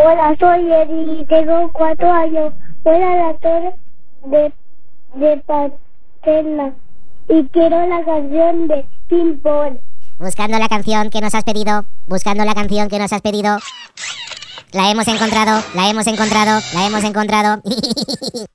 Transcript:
Hola, soy Eri y tengo 4 años. Voy a la torre de Paterna y quiero la canción de Ping Pong. Buscando la canción que nos has pedido. Buscando la canción que nos has pedido. La hemos encontrado, la hemos encontrado, la hemos encontrado.